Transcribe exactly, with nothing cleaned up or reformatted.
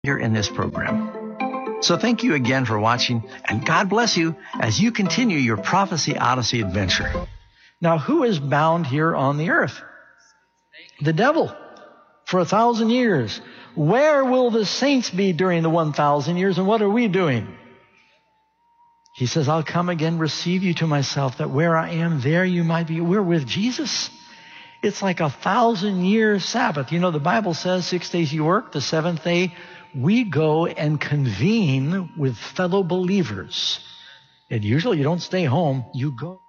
here in this program. So thank you again for watching, and God bless you as you continue your Prophecy Odyssey adventure. Now, who is bound here on the earth? The devil, for a thousand years. Where will the saints be during the one thousand years, and what are we doing? He says, I'll come again, receive you to myself, that where I am, there you might be. We're with Jesus. It's like a thousand-year Sabbath. You know, the Bible says six days you work, the seventh day we go and convene with fellow believers. And usually you don't stay home, you go.